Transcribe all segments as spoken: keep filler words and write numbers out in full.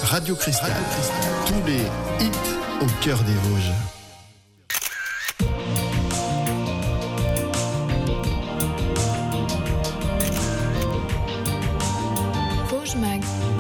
Radio Cristal. Radio Cristal. Tous les hits au cœur des Vosges. Vosges Mag.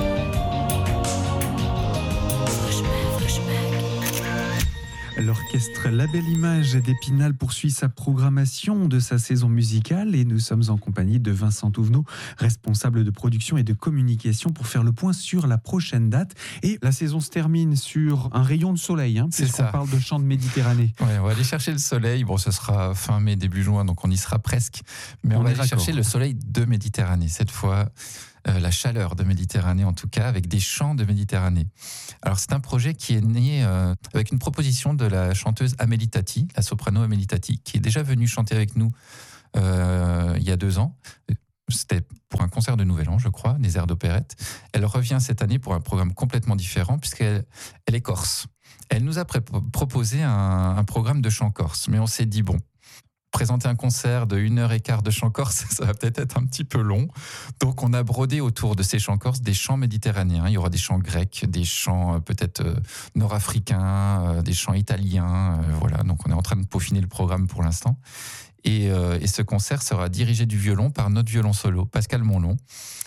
L'orchestre La Belle Image d'Épinal poursuit sa programmation de sa saison musicale et nous sommes en compagnie de Vincent Touvenot, responsable de production et de communication, pour faire le point sur la prochaine date. Et la saison se termine sur un rayon de soleil, hein, puisqu'on parle de chants de Méditerranée. Ouais, on va aller chercher le soleil. Bon, ce sera fin mai, début juin, donc on y sera presque. Mais on, on va aller chercher le soleil de Méditerranée cette fois. Euh, la chaleur de Méditerranée en tout cas, avec des chants de Méditerranée. Alors c'est un projet qui est né euh, avec une proposition de la chanteuse Amélie Tati, la soprano Amélie Tati, qui est déjà venue chanter avec nous euh, il y a deux ans. C'était pour un concert de Nouvel An, je crois, des airs d'opérette. Elle revient cette année pour un programme complètement différent, puisqu'elle elle est corse. Elle nous a pré- proposé un, un programme de chant corse, mais on s'est dit, bon, présenter un concert de une heure et quart de chant corse, ça va peut-être être un petit peu long. Donc on a brodé autour de ces chants corses des chants méditerranéens. Il y aura des chants grecs, des chants peut-être nord-africains, des chants italiens. Voilà, donc on est en train de peaufiner le programme pour l'instant. Et, euh, et ce concert sera dirigé du violon par notre violon solo, Pascal Monlon.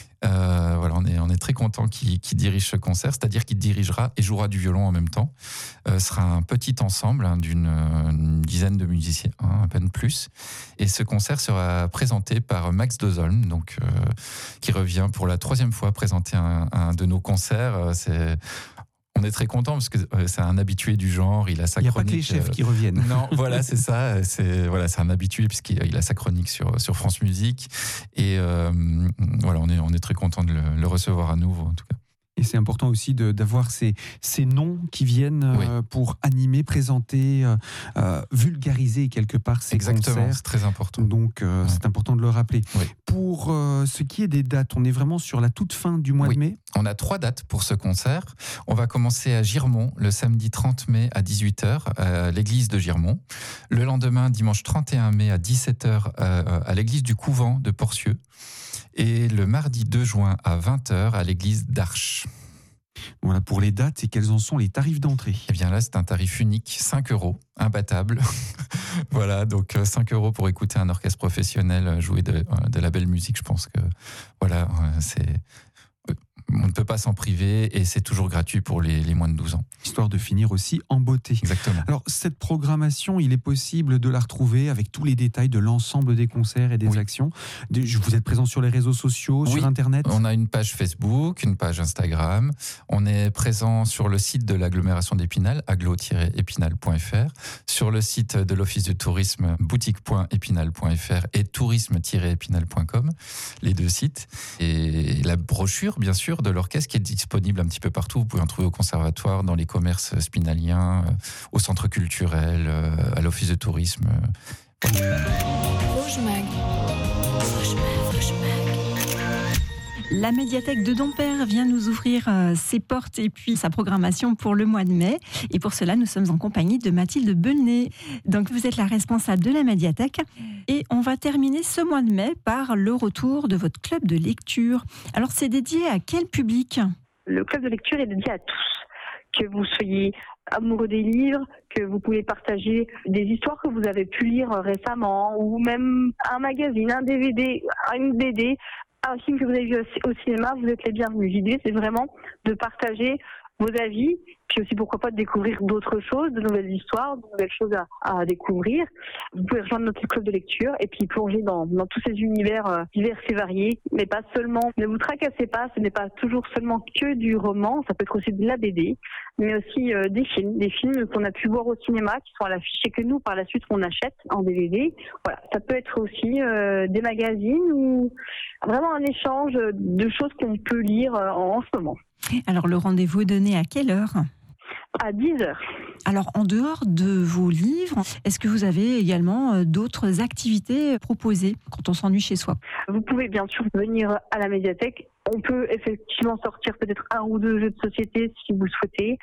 Euh, voilà, on est, on est très content qu'il, qu'il dirige ce concert, c'est-à-dire qu'il dirigera et jouera du violon en même temps. Euh, ce sera un petit ensemble hein, d'une une dizaine de musiciens, hein, à peine plus. Et ce concert sera présenté par Max Dozolm, donc euh, qui revient pour la troisième fois présenter un, un de nos concerts. C'est On est très content parce que c'est un habitué du genre. Il a sa il n'y a chronique. pas que les chefs qui reviennent. Non, voilà, c'est ça. C'est voilà, c'est un habitué puisqu'il il a sa chronique sur sur France Musique. Et euh, voilà, on est on est très content de le, le recevoir à nouveau en tout cas. Et c'est important aussi de, d'avoir ces, ces noms qui viennent oui. euh, pour animer, présenter, euh, vulgariser quelque part ces Exactement, concerts. c'est très important. Donc euh, ouais. c'est important de le rappeler. Oui. Pour euh, ce qui est des dates, on est vraiment sur la toute fin du mois oui. de mai. On a trois dates pour ce concert. On va commencer à Girmont le samedi trente mai à dix-huit heures à l'église de Girmont. Le lendemain, dimanche trente et un mai à dix-sept heures à l'église du Couvent de Porcieux. Et le mardi deux juin à vingt heures à l'église d'Arches. Voilà pour les dates. Et quels en sont les tarifs d'entrée ? Eh bien là, c'est un tarif unique, cinq euros, imbattable. Voilà, donc cinq euros pour écouter un orchestre professionnel jouer de, de la belle musique. Je pense que voilà, c'est... on ne peut pas s'en priver et c'est toujours gratuit pour les, les moins de douze ans. Histoire de finir aussi en beauté. Exactement. Alors, cette programmation, il est possible de la retrouver avec tous les détails de l'ensemble des concerts et des oui. actions. Vous êtes présent sur les réseaux sociaux, oui. sur Internet ? On a une page Facebook, une page Instagram. On est présent sur le site de l'agglomération d'Épinal, agglo tiret épinal point f r, sur le site de l'Office du tourisme, boutique point épinal point f r et tourisme tiret épinal point com, les deux sites. Et la brochure, bien sûr, de l'orchestre qui est disponible un petit peu partout. Vous pouvez en trouver au conservatoire, dans les commerces spinaliens, euh, au centre culturel, euh, à l'office de tourisme. Vosges Mag. Vosges Mag, Vosges Mag. La médiathèque de Dompère vient nous ouvrir euh, ses portes et puis sa programmation pour le mois de mai. Et pour cela, nous sommes en compagnie de Mathilde Belnet. Donc, vous êtes la responsable de la médiathèque. Et on va terminer ce mois de mai par le retour de votre club de lecture. Alors, c'est dédié à quel public ? Le club de lecture est dédié à tous. Que vous soyez amoureux des livres, que vous pouvez partager des histoires que vous avez pu lire récemment, ou même un magazine, un D V D, une B D, un film que vous avez vu au cinéma, vous êtes les bienvenus. L'idée, c'est vraiment de partager vos avis, puis aussi pourquoi pas de découvrir d'autres choses, de nouvelles histoires, de nouvelles choses à, à découvrir. Vous pouvez rejoindre notre club de lecture et puis plonger dans, dans tous ces univers euh, divers et variés, mais pas seulement. Ne vous tracassez pas, ce n'est pas toujours seulement que du roman, ça peut être aussi de la B D, mais aussi euh, des films, des films qu'on a pu voir au cinéma, qui sont à l'affiche et que nous, par la suite, on achète en D V D. Voilà, ça peut être aussi euh, des magazines ou vraiment un échange de choses qu'on peut lire euh, en, en ce moment. Alors, le rendez-vous est donné à quelle heure ? À dix heures. Alors, en dehors de vos livres, est-ce que vous avez également d'autres activités proposées quand on s'ennuie chez soi ? Vous pouvez bien sûr venir à la médiathèque. On peut effectivement sortir peut-être un ou deux jeux de société si vous le souhaitez.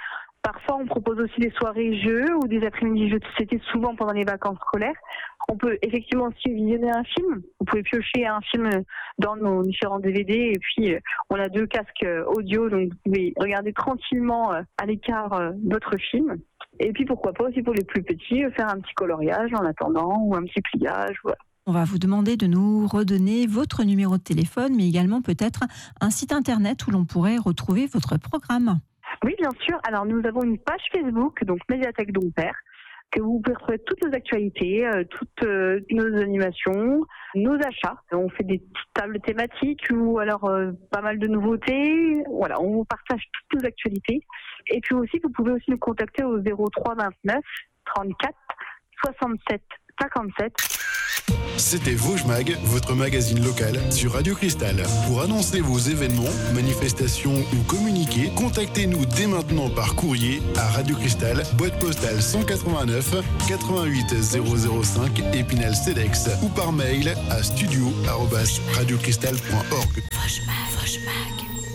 Parfois, on propose aussi des soirées jeux ou des après-midi jeux de société, souvent pendant les vacances scolaires. On peut effectivement aussi visionner un film. Vous pouvez piocher un film dans nos différents D V D et puis on a deux casques audio, donc vous pouvez regarder tranquillement à l'écart votre film. Et puis pourquoi pas aussi pour les plus petits, faire un petit coloriage en attendant ou un petit pliage. Voilà. On va vous demander de nous redonner votre numéro de téléphone, mais également peut-être un site internet où l'on pourrait retrouver votre programme. Oui, bien sûr. Alors, nous avons une page Facebook, donc Médiathèque Dompère, que vous pouvez retrouver toutes nos actualités, euh, toutes euh, nos animations, nos achats. On fait des petites tables thématiques ou alors euh, pas mal de nouveautés. Voilà, on vous partage toutes nos actualités. Et puis aussi, vous pouvez aussi nous contacter au zéro trois vingt-neuf trente-quatre soixante-sept cinquante-sept. C'était Vosges Mag, votre magazine local sur Radio Cristal. Pour annoncer vos événements, manifestations ou communiquer, contactez-nous dès maintenant par courrier à Radio Cristal, boîte postale cent quatre-vingt-neuf quatre-vingt-huit zéro zéro cinq Épinal Cedex ou par mail à studio arobase radiocristal point org. Vosges Mag, Vosges Mag.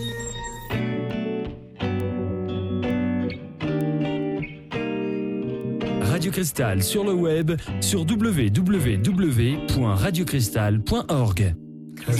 Radio Cristal sur le web sur w w w point radio cristal point org.